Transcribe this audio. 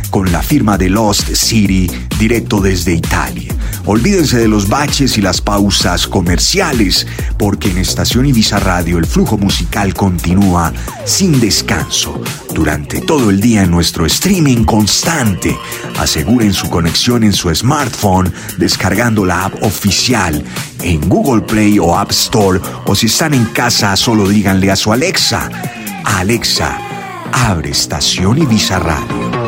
con la firma de Lost City, directo desde Italia. Olvídense de los baches y las pausas comerciales, porque en Estación Ibiza Radio el flujo musical continúa sin descanso durante todo el día en nuestro streaming constante. Aseguren su conexión en su smartphone descargando la app oficial en Google Play o App Store, o si están en casa solo díganle a su Alexa: Alexa, abre Estación Ibiza Radio.